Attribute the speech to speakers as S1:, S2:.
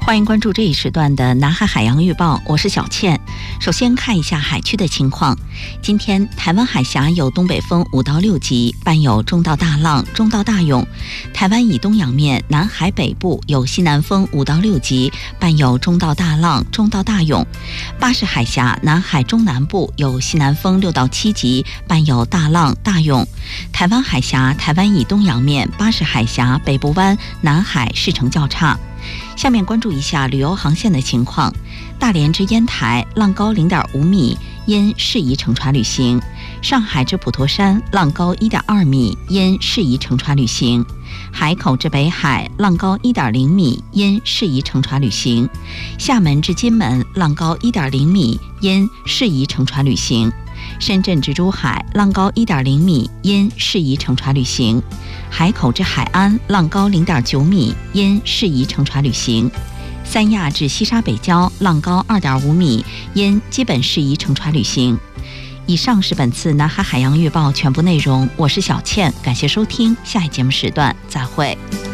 S1: 欢迎关注这一时段的南海海洋预报，我是小倩。首先看一下海区的情况。今天台湾海峡有东北风5到6级，伴有中到大浪、中到大涌。台湾以东洋面南海北部有西南风5到6级，伴有中到大浪、中到大涌。巴士海峡南海中南部有西南风6到7级，伴有大浪、大涌。台湾海峡台湾以东洋面巴士海峡北部湾南海势成较差。下面关注一下旅游航线的情况。大连至烟台浪高0.5米，因适宜乘船旅行；上海至普陀山浪高1.2米，因适宜乘船旅行；海口至北海浪高1.0米，因适宜乘船旅行；厦门至金门浪高1.0米，因适宜乘船旅行；深圳至珠海浪高1.0米，因适宜乘船旅行；海口至海安浪高0.9米，因适宜乘船旅行；三亚至西沙北礁浪高2.5米，因基本适宜乘船旅行。以上是本次南海海洋预报全部内容，我是小倩，感谢收听，下一节目时段再会。